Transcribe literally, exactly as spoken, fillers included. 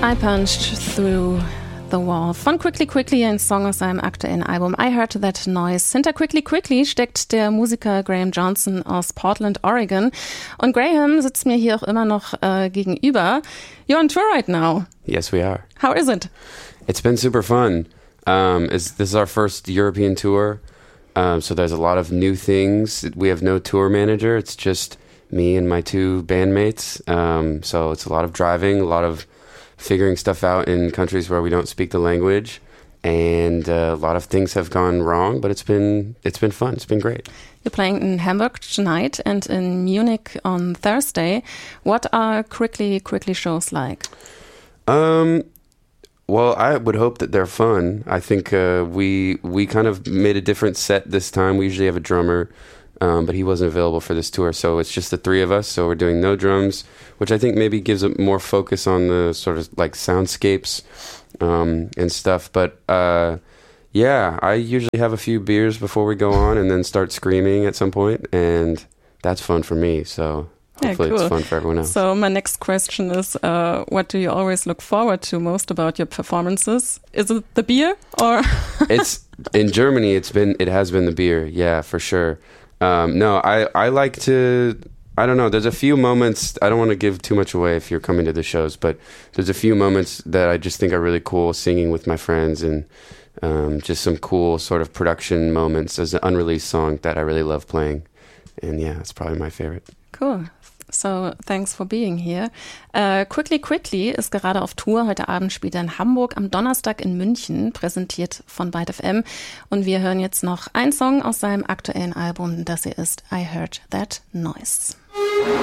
I Punched Through the Wall von Quickly Quickly, ein Song aus seinem aktuellen Album I Heard That Noise. Hinter Quickly Quickly steckt der Musiker Graham Johnson aus Portland, Oregon. Und Graham sitzt mir hier auch immer noch äh, gegenüber. You're on tour right now. Yes, we are. How is it? It's been super fun. Um, it's, this is our first European tour, um, so there's a lot of new things. We have no tour manager. It's just me and my two bandmates. Um, so it's a lot of driving, a lot of figuring stuff out in countries where we don't speak the language, and uh, a lot of things have gone wrong, but it's been it's been fun. It's been great. You're playing in Hamburg tonight and in Munich on Thursday. What are Quickly Quickly shows like? Um, well, I would hope that they're fun. I think uh, we we kind of made a different set this time. We usually have a drummer, um, but he wasn't available for this tour, so it's just the three of us. So we're doing no drums, which I think maybe gives a more focus on the sort of like soundscapes um, and stuff. But uh, yeah, I usually have a few beers before we go on and then start screaming at some point, and that's fun for me. So hopefully yeah, cool. It's fun for everyone else. So my next question is, uh, what do you always look forward to most about your performances? Is it the beer or? It's in Germany. It's been it has been the beer. Yeah, for sure. Um, no, I I like to. I don't know, there's a few moments, I don't want to give too much away if you're coming to the shows, but there's a few moments that I just think are really cool, singing with my friends, and um, just some cool sort of production moments. There's an unreleased song that I really love playing, and yeah, it's probably my favorite. Cool. So, thanks for being here. Uh, Quickly Quickly ist gerade auf Tour. Heute Abend spielt er in Hamburg, am Donnerstag in München, präsentiert von Byte F M. Und wir hören jetzt noch einen Song aus seinem aktuellen Album, das hier ist I Heard That Noise.